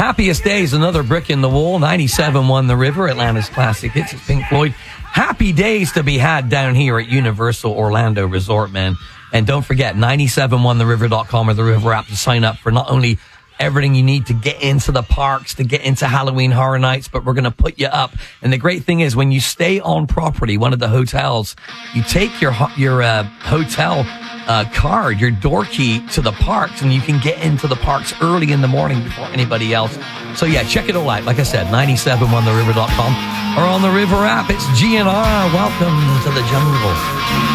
Happiest Days, another brick in the wall. 97 won the river, Atlanta's classic hits. It's Pink Floyd. Happy days to be had down here at Universal Orlando Resort, man. And don't forget, 97onetheriver.com or the River app to sign up for not only everything you need to get into the parks, to get into Halloween Horror Nights, but we're going to put you up. And the great thing is, when you stay on property, one of the hotels, you take your hotel card, your door key to the parks, and you can get into the parks early in the morning before anybody else. So yeah, check it all out. Like I said, 97onetheriver.com or on the River app. It's GNR. Welcome to the jungle.